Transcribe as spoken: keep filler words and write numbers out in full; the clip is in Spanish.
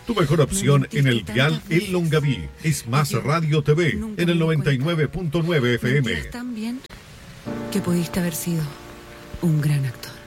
Tu mejor opción en el dial El Longaví. Es Más Radio T V en el noventa y nueve punto nueve F M. Tan bien que pudiste haber sido un gran actor.